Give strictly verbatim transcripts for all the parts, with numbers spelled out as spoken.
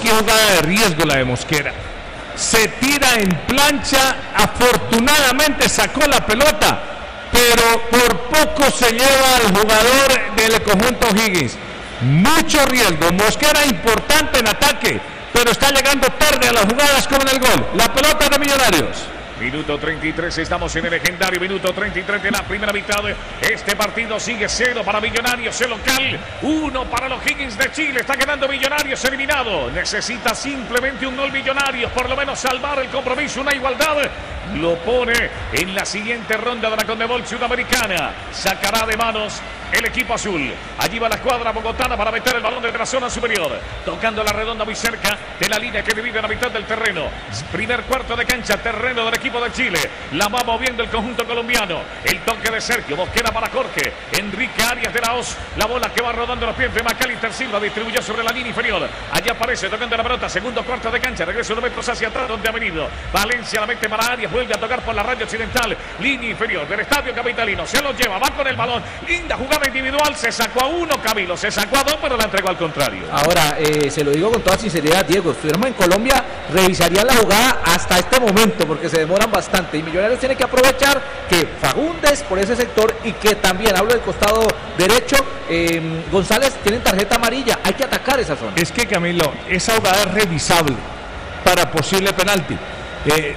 qué jugada de riesgo la de Mosquera. Se tira en plancha, afortunadamente sacó la pelota, pero por poco se lleva al jugador del conjunto Higgins. Mucho riesgo. Mosquera importante en ataque, pero está llegando tarde a las jugadas con el gol. La pelota de Millonarios. Minuto treinta y tres, estamos en el legendario minuto treinta y tres de la primera mitad. Este partido sigue cero para Millonarios, el local, uno para los Higgins de Chile. Está quedando Millonarios eliminado. Necesita simplemente un gol Millonarios, por lo menos salvar el compromiso, una igualdad. Lo pone en la siguiente ronda de la Conmebol Sudamericana. Sacará de manos el equipo azul. Allí va la escuadra bogotana para meter el balón desde la zona superior, tocando la redonda muy cerca de la línea que divide la mitad del terreno. Primer cuarto de cancha, terreno del equipo de Chile. La va moviendo el conjunto colombiano. El toque de Sergio Mosquera para Jorge Enrique Arias de la Hoz. La bola que va rodando los pies de Macalister Silva, distribuyó sobre la línea inferior. Allí aparece tocando la pelota, segundo cuarto de cancha, regresa unos metros hacia atrás donde ha venido Valencia, la mete para Arias, vuelve a tocar por la raya occidental, línea inferior del estadio capitalino, se lo lleva, va con el balón, linda jugada individual, se sacó a uno Camilo, se sacó a dos, pero la entregó al contrario. Ahora, eh, se lo digo con toda sinceridad, Diego, si estuviéramos en Colombia, revisarían la jugada hasta este momento, porque se demoran bastante, y Millonarios tiene que aprovechar que Fagundes por ese sector, y que también, hablo del costado derecho, eh, González tienen tarjeta amarilla, hay que atacar esa zona. Es que, Camilo, esa jugada es revisable para posible penalti, eh,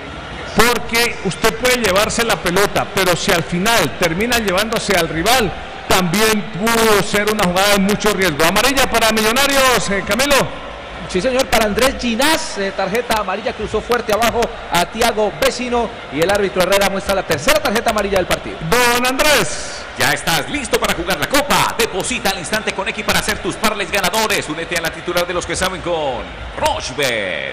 porque usted puede llevarse la pelota, pero si al final termina llevándose al rival, también pudo ser una jugada de mucho riesgo. Amarilla para Millonarios, eh, Camilo. Sí, señor, para Andrés Ginás, eh, tarjeta amarilla, cruzó fuerte abajo a Tiago Vecino, y el árbitro Herrera muestra la tercera tarjeta amarilla del partido. Don Andrés. Ya estás listo para jugar la Copa. Deposita al instante con X para hacer tus parlays ganadores. Únete a la titular de los que saben con Rochebet.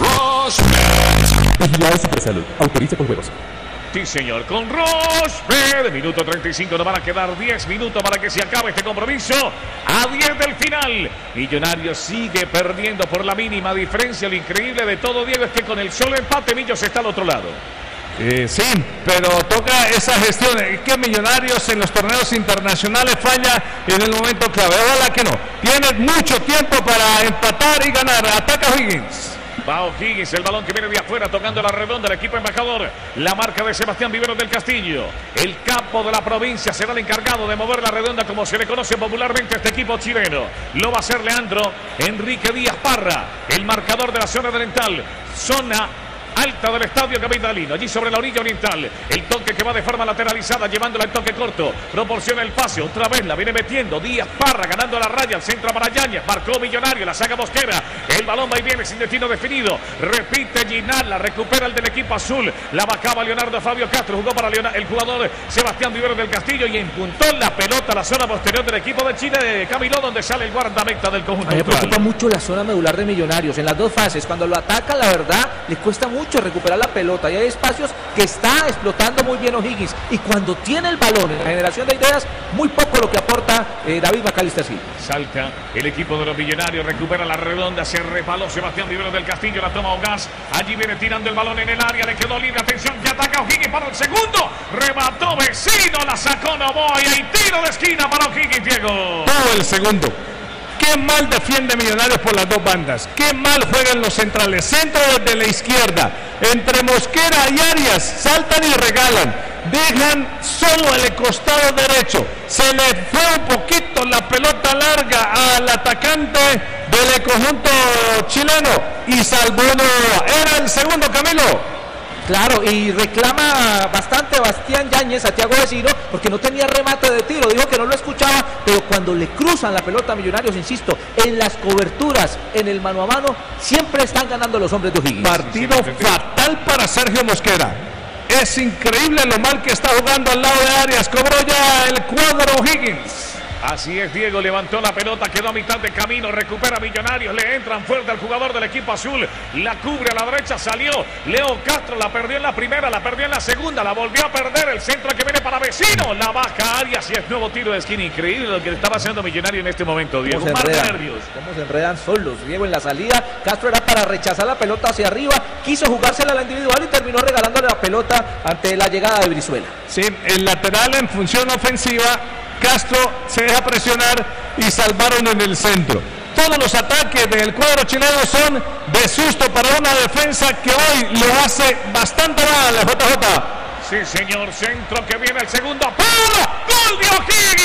Rochebet. Vigilado Supersalud. Autoriza con juegos. Sí, señor, con Rochebet. Minuto treinta y cinco, nos van a quedar diez minutos para que se acabe este compromiso. A diez del final. Millonarios sigue perdiendo por la mínima diferencia. Lo increíble de todo, Diego, es que con el solo empate Millos está al otro lado. Eh, sí, pero toca esa gestión. Es que Millonarios en los torneos internacionales falla en el momento clave. Ojalá que no. Tiene mucho tiempo para empatar y ganar. Ataca Higgins. Va O'Higgins, el balón que viene de afuera, tocando la redonda, el equipo embajador. La marca de Sebastián Viveros del Castillo. El capo de la provincia será el encargado de mover la redonda, como se le conoce popularmente a este equipo chileno. Lo va a hacer Leandro Enrique Díaz Parra, el marcador de la zona oriental. Zona alta del estadio capitalino, allí sobre la orilla oriental. El toque que va de forma lateralizada, llevándola el toque corto, proporciona el pase, otra vez la viene metiendo Díaz Parra, ganando la raya, al centro para Yáñez, marcó Millonario, la saca Mosquera, el balón va y viene sin destino definido, repite Ginás, la recupera el del equipo azul, la bajaba Leonardo Fabio Castro, jugó para Leonardo, el jugador Sebastián Viveros del Castillo, y empuntó la pelota a la zona posterior del equipo de Chile, de Camilo, donde sale el guardameta del conjunto. A mí me preocupa mucho la zona medular de Millonarios, en las dos fases, cuando lo ataca, la verdad, le cuesta mucho mucho recuperar la pelota, y hay espacios que está explotando muy bien O'Higgins, y cuando tiene el balón en la generación de ideas, muy poco lo que aporta eh, David Macalister Silva. Salta el equipo de los Millonarios, recupera la redonda, se repaló Sebastián Viveros del Castillo, la toma Ogás, allí viene tirando el balón en el área, le quedó libre, atención, que ataca O'Higgins para el segundo, remató Vecino, la sacó Novoa, y hay tiro de esquina para O'Higgins, Diego. Todo el segundo. Qué mal defiende Millonarios por las dos bandas. Qué mal juegan los centrales. Centro desde la izquierda. Entre Mosquera y Arias saltan y regalan. Dejan solo el costado derecho. Se le fue un poquito la pelota larga al atacante del conjunto chileno y salvó. Era el segundo, Camilo. Claro, y reclama bastante Bastián Yáñez a Tiago Vecino porque no tenía remate de tiro, dijo que no lo escuchaba, pero cuando le cruzan la pelota a Millonarios, insisto, en las coberturas, en el mano a mano, siempre están ganando los hombres de O'Higgins. Partido sí, sí, sí, fatal para Sergio Mosquera. Es increíble lo mal que está jugando al lado de Arias. Cobró ya el cuadro O'Higgins. Así es, Diego, levantó la pelota, quedó a mitad de camino, recupera Millonarios, le entran fuerte al jugador del equipo azul, la cubre a la derecha, salió Leo Castro, la perdió en la primera, la perdió en la segunda, la volvió a perder, el centro que viene para Vecino, la baja Arias y es nuevo tiro de esquina, increíble lo que le estaba haciendo Millonario en este momento, Diego. ¿Cómo se enredan? ¿Cómo se enredan solos? Diego en la salida, Castro era para rechazar la pelota hacia arriba, quiso jugársela a la individual y terminó regalándole la pelota ante la llegada de Brizuela. Sí, el lateral en función ofensiva, Castro se deja presionar y salvaron en el centro. Todos los ataques del cuadro chileno son de susto para una defensa que hoy lo hace bastante mal, J J. Sí, señor, centro que viene el segundo. ¡Palo! ¡Gol de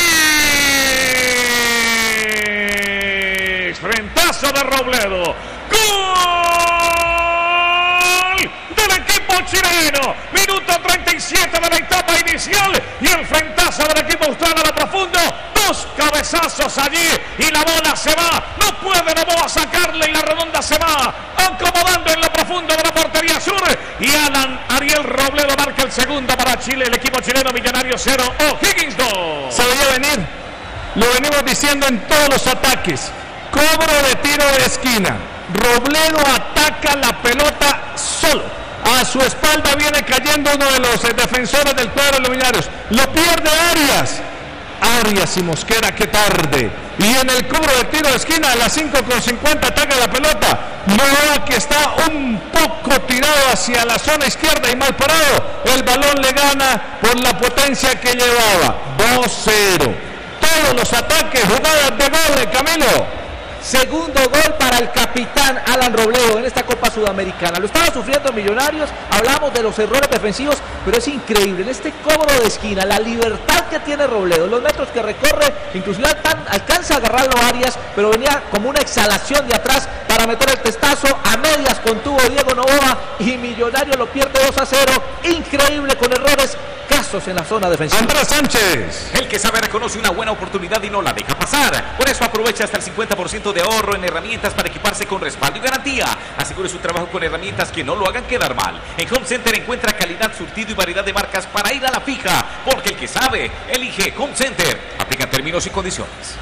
O'Higgins! Frentazo de Robledo. ¡Gol del equipo chileno! Minuto treinta y siete de la etapa inicial y el frentazo del equipo austral a lo profundo. Dos cabezazos allí y la bola se va. No puede Novoa sacarle y la redonda se va acomodando en lo profundo de la portería sur. Y Alan Ariel Robledo marca el segundo para Chile. El equipo chileno, Millonarios cero, O'Higgins dos. Se veía venir. Lo venimos diciendo en todos los ataques. Cobro de tiro de esquina. Robledo ataca la pelota solo. A su espalda viene cayendo uno de los defensores del cuadro de los Millonarios. Lo pierde Arias. Arias y Mosquera, qué tarde. Y en el cobro de tiro de esquina a las cinco con cincuenta ataca la pelota. Novoa, que está un poco tirado hacia la zona izquierda y mal parado. El balón le gana por la potencia que llevaba. dos cero. Todos los ataques, jugadas de gol, Camilo. Segundo gol para el capitán Alan Robledo en esta Copa Sudamericana. Lo estaba sufriendo Millonarios, hablamos de los errores defensivos, pero es increíble en este cobro de esquina, la libertad que tiene Robledo, los metros que recorre, inclusive alcanza a agarrarlo Arias, pero venía como una exhalación de atrás para meter el testazo, a medias contuvo Diego Novoa y Millonarios lo pierde dos a cero, increíble con errores casos en la zona defensiva. Andrés Sánchez, el que sabe reconoce una buena oportunidad y no la deja pasar. Por eso aprovecha hasta el cincuenta por ciento de ahorro en herramientas para equiparse con respaldo y garantía. Asegure su trabajo con herramientas que no lo hagan quedar mal. En Home Center encuentra calidad, surtido y variedad de marcas para ir a la fija, porque el que sabe elige Home Center. Aplica términos y condiciones.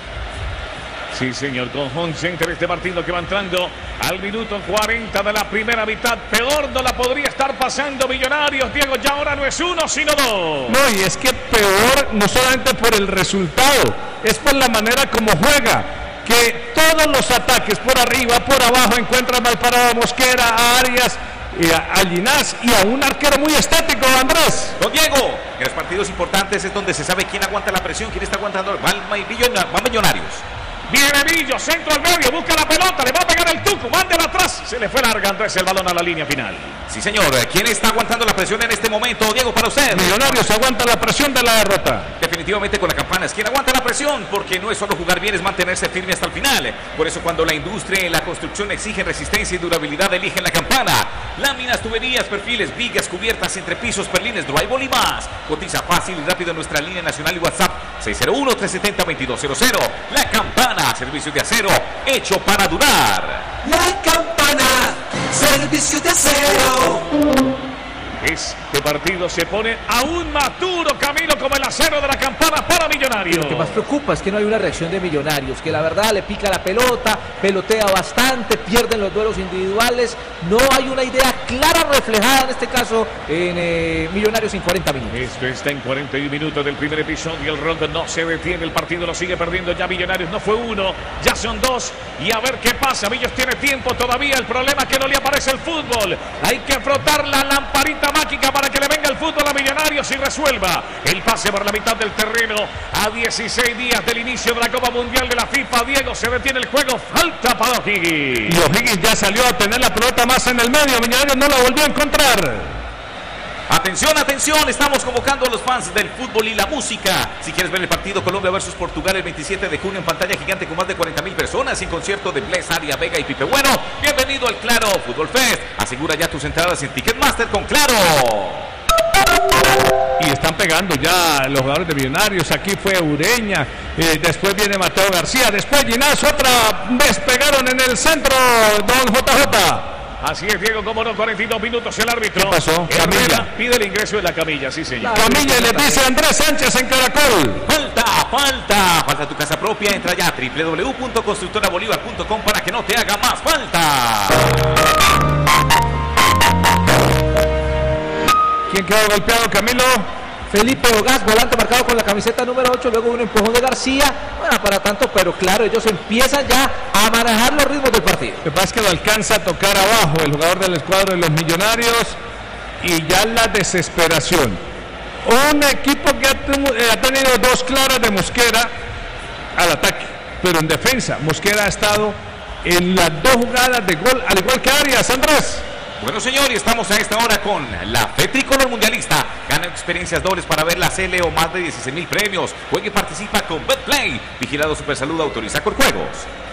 Sí, señor, con Home Center este partido que va entrando al minuto cuarenta de la primera mitad. Peor no la podría estar pasando Millonarios, Diego, ya ahora no es uno, sino dos. No, y es que peor no solamente por el resultado, es por la manera como juega. Que todos los ataques por arriba, por abajo, encuentran mal parado a Mosquera, a Arias, y a, a Ginás y a un arquero muy estático, Andrés. Don Diego, en los partidos importantes es donde se sabe quién aguanta la presión, quién está aguantando. Va Millonarios. Viene Villo, centro al medio, busca la pelota, le va a pegar el tuco, mándela atrás, se le fue larga Andrés el balón a la línea final. Sí, señor, ¿quién está aguantando la presión en este momento, Diego, para usted? Millonarios aguanta la presión de la derrota. Definitivamente con la campana es quien aguanta la presión, porque no es solo jugar bien, es mantenerse firme hasta el final. Por eso cuando la industria y la construcción exigen resistencia y durabilidad, eligen la campana. Láminas, tuberías, perfiles, vigas, cubiertas, entrepisos, perlines, drywall y más. Cotiza fácil y rápido en nuestra línea nacional y WhatsApp seis cero uno, tres siete cero, veintidós cero cero. La Campana, servicios de acero hecho para durar. La Campana, servicios de acero. Este partido se pone aún más duro, Camilo, como el acero de la campana para Millonarios. Lo que más preocupa es que no hay una reacción de Millonarios, que la verdad le pica la pelota, pelotea bastante, pierden los duelos individuales, no hay una idea clara reflejada en este caso en eh, Millonarios en cuarenta minutos. Esto está en cuarenta y un minutos del primer episodio, el rondo no se detiene, el partido lo sigue perdiendo ya Millonarios, no fue uno, ya son dos, y a ver qué pasa. Millos tiene tiempo todavía, el problema es que no le aparece el fútbol, hay que frotar la lamparita mágica para que le venga el fútbol a Millonarios y resuelva el pase por la mitad del terreno a dieciséis días del inicio de la Copa Mundial de la FIFA. Diego, se detiene el juego, falta para O'Higgins. Y O'Higgins ya salió a tener la pelota más en el medio, Millonarios no la volvió a encontrar. Atención, atención, estamos convocando a los fans del fútbol y la música. Si quieres ver el partido Colombia versus Portugal el veintisiete de junio en pantalla gigante con más de cuarenta mil personas, sin concierto de Bless, Aria, Vega y Pipe Bueno, bienvenido al Claro Fútbol Fest. Asegura ya tus entradas en Ticketmaster con Claro. Y están pegando ya los jugadores de Millonarios. Aquí fue Ureña, eh, después viene Mateo García, después Ginás, otra vez pegaron en el centro, don J J. Así es, Diego, como no, cuarenta y dos minutos el árbitro. ¿Qué pasó? Camilla pide el ingreso de la camilla, sí señor. Camilla le dice a Andrés Sánchez en Caracol. Falta, falta, falta tu casa propia. Entra ya a doble u doble u doble u punto constructora bolívar punto com para que no te haga más falta. ¿Quién quedó golpeado, Camilo? Felipe Ogaz, volante marcado con la camiseta número ocho, luego un empujón de García, bueno, para tanto, pero claro, ellos empiezan ya a manejar los ritmos del partido. Lo que pasa es que lo alcanza a tocar abajo el jugador del escuadro de los Millonarios y ya la desesperación. Un equipo que ha, ha tenido dos claras de Mosquera al ataque, pero en defensa. Mosquera ha estado en las dos jugadas de gol, al igual que Arias. Andrés. Bueno, señor, y estamos a esta hora con la F E Tricolor Mundialista. Gana experiencias dobles para ver la C L o más de dieciséis mil premios. Juegue y participa con Betplay. Vigilado Supersalud, autoriza con juegos.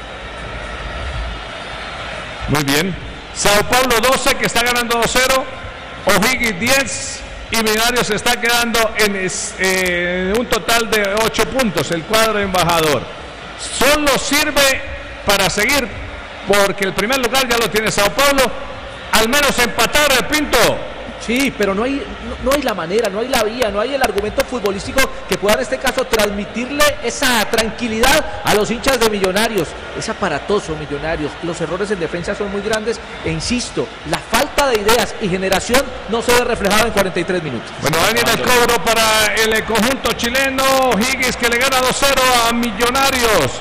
Muy bien. Sao Paulo doce, que está ganando dos cero. O'Higgins diez. Y Millonarios se está quedando en eh, un total de ocho puntos. El cuadro embajador. Solo sirve para seguir, porque el primer lugar ya lo tiene Sao Paulo. Al menos empatar el Pinto. Sí, pero no hay, no, no hay la manera, no hay la vía, no hay el argumento futbolístico que pueda en este caso transmitirle esa tranquilidad a los hinchas de Millonarios. Es aparatoso Millonarios, los errores en defensa son muy grandes e insisto, la falta de ideas y generación no se ve reflejada en cuarenta y tres minutos. Bueno, va a venir el cobro para el conjunto chileno. Higgins, que le gana dos cero a Millonarios.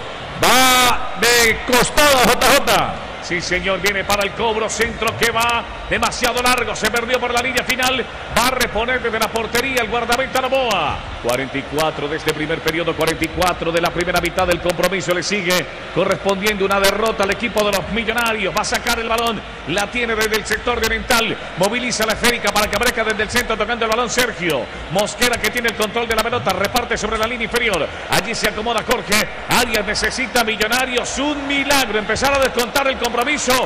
Va de costado a J J. Sí, señor, viene para el cobro, centro que va demasiado largo, se perdió por la línea final, va a reponer desde la portería el guardameta Novoa. cuarenta y cuatro de este primer periodo, cuarenta y cuatro de la primera mitad del compromiso, le sigue correspondiendo una derrota al equipo de los Millonarios. Va a sacar el balón, la tiene desde el sector de oriental, moviliza la esférica para que aparezca desde el centro tocando el balón Sergio Mosquera, que tiene el control de la pelota, reparte sobre la línea inferior, allí se acomoda Jorge Arias. Necesita Millonarios un milagro, empezar a descontar el compromiso.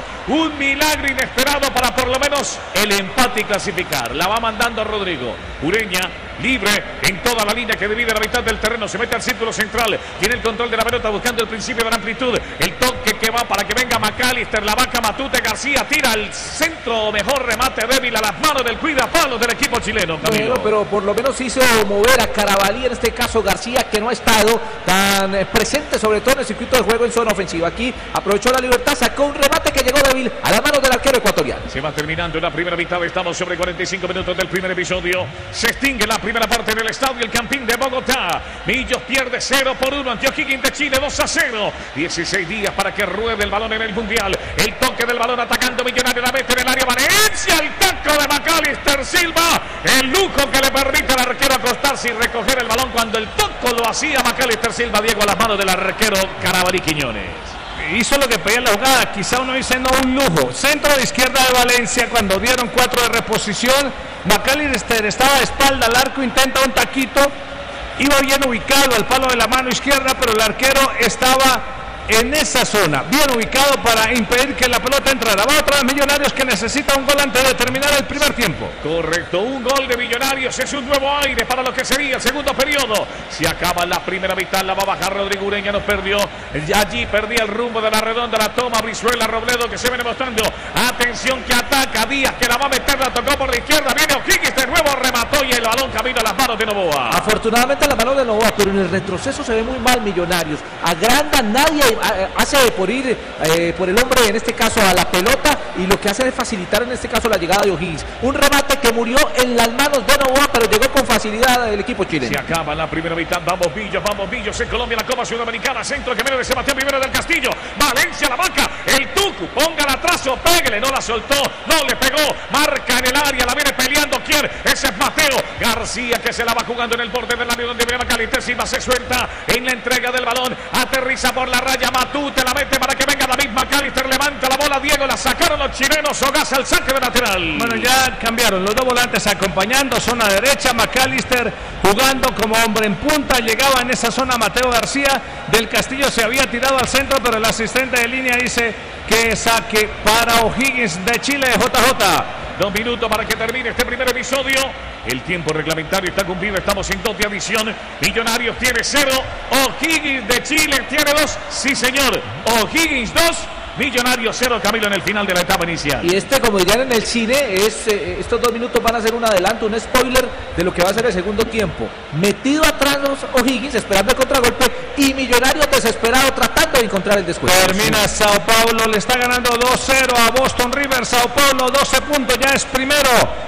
Un milagro inesperado para por lo menos el empate y clasificar. La va mandando Rodrigo Ureña, libre en toda la línea que divide la mitad del terreno, se mete al círculo central, tiene el control de la pelota buscando el principio de la amplitud, el toque que va para que venga McAllister, la vaca Matute, García tira al centro, mejor remate débil a las manos del cuidapalos del equipo chileno. Camilo. Bueno, pero por lo menos hizo mover a Carabalí, en este caso García, que no ha estado tan eh, presente, sobre todo en el circuito de juego en zona ofensiva. Aquí aprovechó la libertad, sacó un remate que llegó débil a las manos del arquero ecuatoriano. Se va terminando la primera mitad, estamos sobre cuarenta y cinco minutos del primer episodio. Se extingue la primera parte del estadio El Campín de Bogotá. Millos pierde cero por uno ante O'Higgins de Chile, dos a cero. dieciséis días para que ruede el balón en el Mundial. El toque del balón atacando Millonario, la mete en el área Valencia, el taco de McAllister Silva, el lujo que le permite al arquero acostarse y recoger el balón cuando el toco lo hacía McAllister Silva, Diego, a las manos del arquero Carabalí Quiñones. Hizo lo que pedía la jugada, quizá uno dice no un lujo. Centro de izquierda de Valencia, cuando dieron cuatro de reposición, McAllister estaba de espalda al arco, intenta un taquito, iba bien ubicado al palo de la mano izquierda, pero el arquero estaba en esa zona, bien ubicado para impedir que la pelota entrara. Va otra vez Millonarios, que necesita un gol antes de terminar el primer tiempo. Correcto, un gol de Millonarios, es un nuevo aire para lo que sería el segundo periodo. Se acaba la primera mitad, la va a bajar Rodrigo Ureña, nos perdió, allí perdía el rumbo de la redonda, la toma Brizuela, Robledo, que se viene mostrando, atención que ataca Díaz, que la va a meter, la tocó por la izquierda, viene O'Higgins de nuevo, remató y el balón camina a las manos de Novoa. Afortunadamente las manos de Novoa, pero en el retroceso se ve muy mal Millonarios, agranda, nadie hace por ir eh, por el hombre, en este caso a la pelota, y lo que hace es facilitar en este caso la llegada de O'Higgins. Un remate que murió en las manos de Novoa, pero llegó con facilidad el equipo chileno. Se acaba la primera mitad, vamos Villos, vamos Villos en Colombia, la Copa Sudamericana, centro que viene de Sebastián Rivera del Castillo, Valencia, la vaca, el Tucu, póngala atrás o péguele, no la soltó, no le pegó, marca en el área, la viene peleando, ¿quién? Ese es Mateo García, que se la va jugando en el borde del área donde viene McAllister Silva, se suelta en la entrega del balón, aterriza por la raya, Matú te la mete para que venga David McAllister, levanta la bola, Diego, la sacaron los chilenos, Ogasa al saque de lateral. Bueno, ya cambiaron los dos volantes acompañando, zona derecha, McAllister jugando como hombre en punta, llegaba en esa zona Mateo García, del Castillo se había tirado al centro, pero el asistente de línea dice que saque para O'Higgins de Chile, J J. Dos minutos para que termine este primer episodio. El tiempo reglamentario está cumplido. Estamos en doble adición. Millonarios tiene cero. O'Higgins de Chile tiene dos. Sí, señor. O'Higgins dos. Millonarios cero, Camilo, en el final de la etapa inicial. Y este, como dirían en el cine, es, eh, estos dos minutos van a ser un adelanto, un spoiler de lo que va a ser el segundo tiempo. Metido atrás los O'Higgins, esperando el contragolpe, y Millonarios desesperado tratando de encontrar el descuento. Termina Sao Paulo, le está ganando dos cero a Boston River. Sao Paulo doce puntos, ya es primero.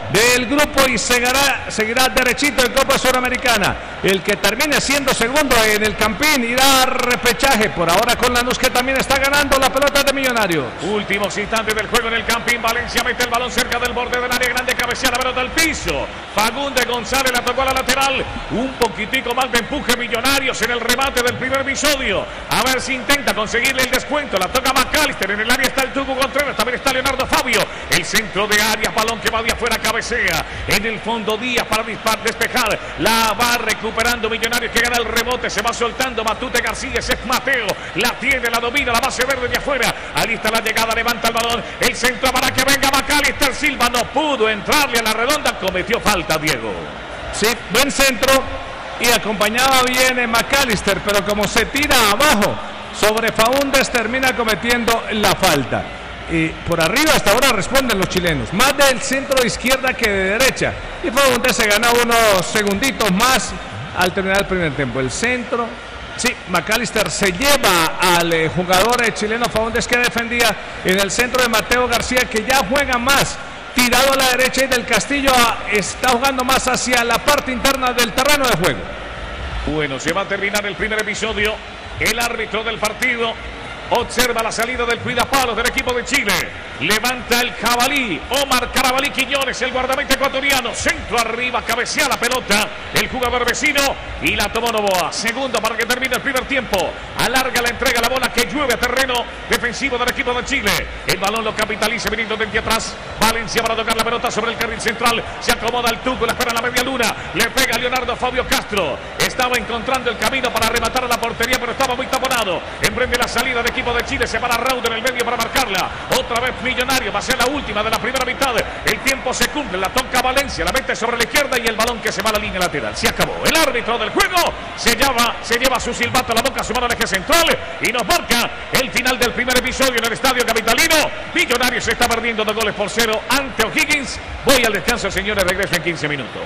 del grupo y seguirá, seguirá derechito en Copa Suramericana. El que termine siendo segundo en el Campín irá a repechaje. Por ahora con Lanús, que también está ganando la pelota de Millonarios. Últimos instantes del juego en el Campín. Valencia mete el balón cerca del borde del área grande, cabecea la pelota al piso. Fagundes González la tocó a la lateral. Un poquitico más de empuje Millonarios en el remate del primer episodio. A ver si intenta conseguirle el descuento. La toca McAllister. En el área está el Tuco Contreras. También está Leonardo Fabio. El centro de Arias, balón que va de afuera, cabecea. En el fondo Díaz para disparar, despejar. La va recuperando Millonarios, que gana el rebote. Se va soltando Matute García. Es Mateo. La tiene, la domina, la base verde de afuera. Ahí está la llegada, levanta el balón. El centro para que venga McAllister. Silva no pudo entrarle a la redonda. Cometió falta, Diego. Sí, buen centro. Y acompañaba bien McAllister, pero como se tira abajo sobre Faúndez, termina cometiendo la falta. Y por arriba hasta ahora responden los chilenos, más del centro de izquierda que de derecha. Y Faúndez se gana unos segunditos más al terminar el primer tiempo. El centro, sí, McAllister se lleva al eh, jugador eh, chileno Faúndez, que defendía en el centro de Mateo García, que ya juega más tirado a la derecha, y del Castillo a, está jugando más hacia la parte interna del terreno de juego. Bueno, se va a terminar el primer episodio. El árbitro del partido observa la salida del cuidapalos del equipo de Chile. Levanta el jabalí. Omar Carabalí Quiñones, el guardameta ecuatoriano. Centro arriba, cabecea la pelota el jugador vecino y la tomó Novoa. Segundo para que termine el primer tiempo. Alarga la entrega, la bola que llueve a terreno defensivo del equipo de Chile. El balón lo capitaliza viniendo desde atrás. Valencia para tocar la pelota sobre el carril central. Se acomoda el Tuco, la espera en la media luna. Le pega Leonardo Fabio Castro. Estaba encontrando el camino para rematar a la portería, pero estaba muy taponado. Emprende la salida de equipo de Chile. Se para Raúl en el medio para marcarla. Otra vez Millonario. Va a ser la última de la primera mitad. El tiempo se cumple. La toca Valencia. La mete sobre la izquierda y el balón que se va a la línea lateral. Se acabó. El árbitro del juego se lleva, se lleva su silbato a la boca, su mano al eje central y nos marca el final del primer episodio en el estadio capitalino. Millonarios se está perdiendo dos goles por cero ante O'Higgins. Voy al descanso, señores. Regresa en quince minutos.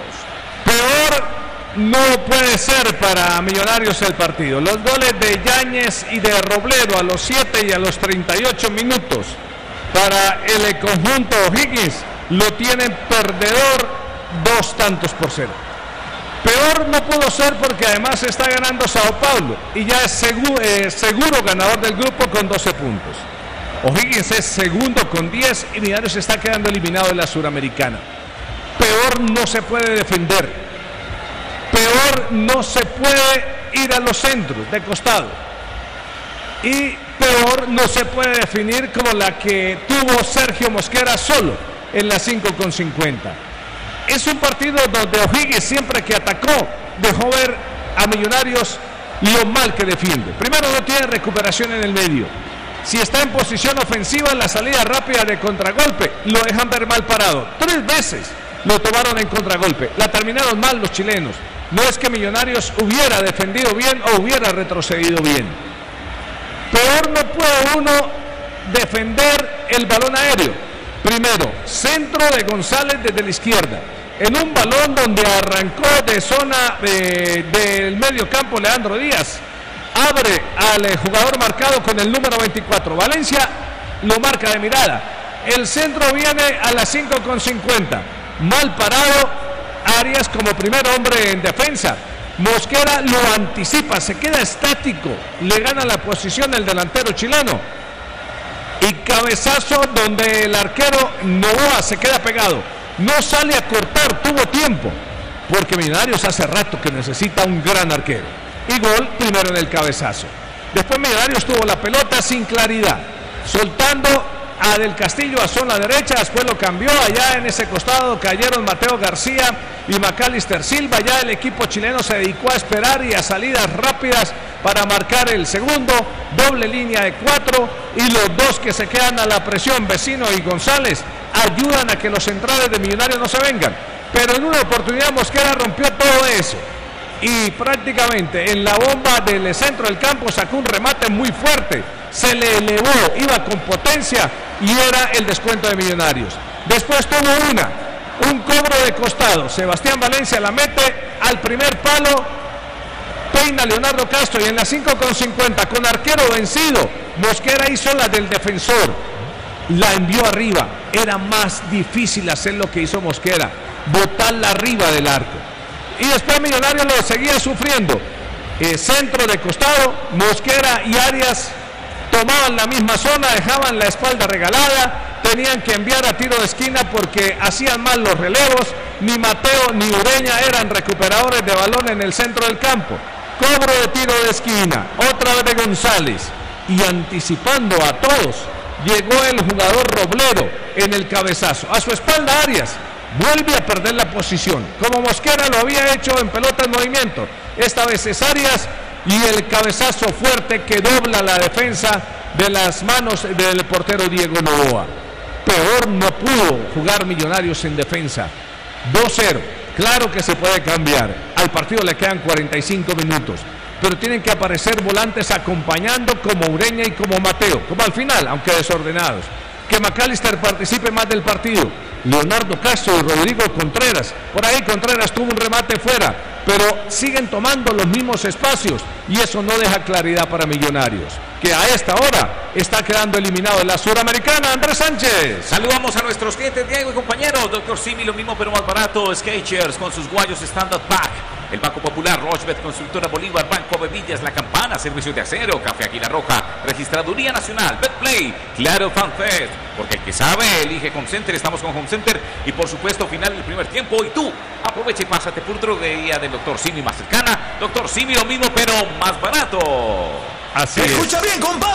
Peor no puede ser para Millonarios el partido. Los goles de Yáñez y de Robledo a los siete y a los treinta y ocho minutos para el conjunto O'Higgins lo tienen perdedor, dos tantos por cero. Peor no pudo ser porque además está ganando Sao Paulo y ya es seguro, eh, seguro ganador del grupo con doce puntos. O'Higgins es segundo con diez y Millonarios está quedando eliminado de la Suramericana. Peor no se puede defender. Peor no se puede ir a los centros de costado. Y peor no se puede definir como la que tuvo Sergio Mosquera solo en la cinco con cincuenta. Es un partido donde O'Higgins, siempre que atacó, dejó ver a Millonarios lo mal que defiende. Primero, no tiene recuperación en el medio. Si está en posición ofensiva, en la salida rápida de contragolpe, lo dejan ver mal parado. Tres veces lo tomaron en contragolpe. La terminaron mal los chilenos. No es que Millonarios hubiera defendido bien o hubiera retrocedido bien. Peor no puede uno defender el balón aéreo. Primero, centro de González desde la izquierda, en un balón donde arrancó de zona de, del medio campo Leandro Díaz. Abre al jugador marcado con el número veinticuatro. Valencia lo marca de mirada. El centro viene a las cinco con cincuenta. Mal parado Arias como primer hombre en defensa. Mosquera lo anticipa, se queda estático, le gana la posición el delantero chileno. Y cabezazo donde el arquero Novoa se queda pegado. No sale a cortar, tuvo tiempo, porque Millonarios hace rato que necesita un gran arquero. Y gol primero en el cabezazo. Después Millonarios tuvo la pelota sin claridad, soltando a Del Castillo a zona derecha, después lo cambió. Allá en ese costado cayeron Mateo García y McAllister Silva. Ya el equipo chileno se dedicó a esperar y a salidas rápidas para marcar el segundo. Doble línea de cuatro y los dos que se quedan a la presión, Vecino y González, ayudan a que los centrales de Millonarios no se vengan. Pero en una oportunidad Mosquera rompió todo eso y prácticamente en la bomba del centro del campo sacó un remate muy fuerte. Se le elevó, iba con potencia y era el descuento de Millonarios. Después tuvo una, un cobro de costado. Sebastián Valencia la mete al primer palo, peina Leonardo Castro y en la cinco con cincuenta con arquero vencido, Mosquera hizo la del defensor, la envió arriba. Era más difícil hacer lo que hizo Mosquera. botarla arriba del arco. Y después Millonarios lo seguía sufriendo. Eh, centro de costado, Mosquera y Arias tomaban la misma zona, dejaban la espalda regalada, tenían que enviar a tiro de esquina porque hacían mal los relevos. Ni Mateo ni Ureña eran recuperadores de balón en el centro del campo. Cobro de tiro de esquina, otra vez de González, y anticipando a todos, llegó el jugador Roblero en el cabezazo. A su espalda Arias vuelve a perder la posición, como Mosquera lo había hecho en pelota en movimiento. Esta vez es Arias y el cabezazo fuerte que dobla la defensa de las manos del portero Diego Novoa. Peor no pudo jugar Millonarios en defensa. dos cero. Claro que se puede cambiar. Al partido le quedan cuarenta y cinco minutos. Pero tienen que aparecer volantes acompañando como Ureña y como Mateo. Como al final, aunque desordenados. Que McAllister participe más del partido. Leonardo Castro y Rodrigo Contreras. Por ahí Contreras tuvo un remate fuera. Pero siguen tomando los mismos espacios. Y eso no deja claridad para Millonarios, que a esta hora está quedando eliminado de la Suramericana. Andrés Sánchez. Saludamos a nuestros clientes, Diego y compañeros. Doctor Simi, lo mismo pero más barato. Skechers con sus guayos Standard Pack. El Banco Popular, Rochbet, Consultora Bolívar, Banco Bebillas, La Campana, Servicios de Acero, Café Águila Roja, Registraduría Nacional, BetPlay, Claro FanFest. Porque el que sabe, elige Home Center. Estamos con Home Center. Y por supuesto, final del primer tiempo. Y tú, aprovecha y pásate por droguería del Doctor Simi más cercana. Doctor Simi, lo mismo pero más barato. Así es. Escucha bien, compadre.